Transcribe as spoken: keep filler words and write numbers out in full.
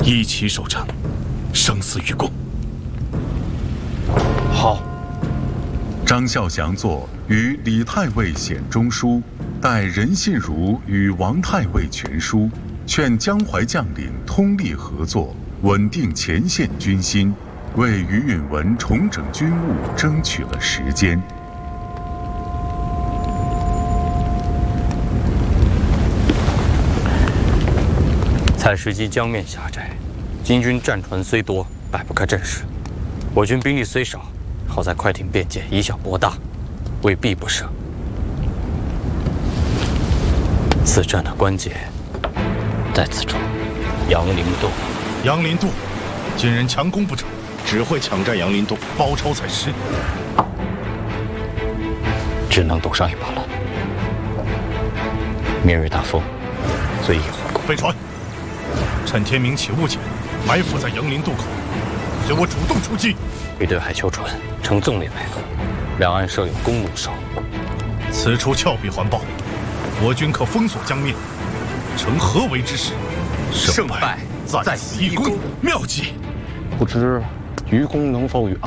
一起守城，生死与共。 好。 张孝祥作与李太尉显中书，代任信如与王太尉全书，劝江淮将领通力合作，稳定前线军心，为于允文重整军务争取了时间。 采石矶江面狭窄，金军战船虽多，摆不开阵势。我军兵力虽少，好在快艇便捷，以小博大，未必不胜。此战的关键在此处，杨林渡。 杨林渡，金人强攻不成， 只会抢占杨林渡， 包抄采石， 只能赌上一把了。明日大风，随意回攻。 飞船，趁天明起雾前，埋伏在杨林渡口，随我主动出击。 一对海丘船呈纵列埋伏，两岸设有公路哨。 此处峭壁环抱，我军可封锁江面，成合围之势。胜败在此一攻，妙计！ 不知愚公能否与